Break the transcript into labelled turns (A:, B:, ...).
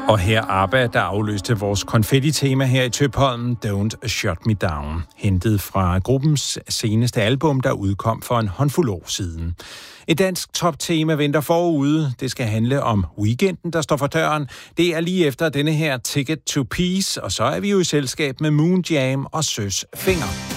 A: Og her ABBA, der afløste vores konfetti-tema her i Tøpholm, Don't Shut Me Down, hentet fra gruppens seneste album, der udkom for en håndfuld år siden. Et dansk toptema venter forude. Det skal handle om weekenden, der står for døren. Det er lige efter denne her Ticket to Peace, og så er vi jo i selskab med Moon Jam og Søs Finger.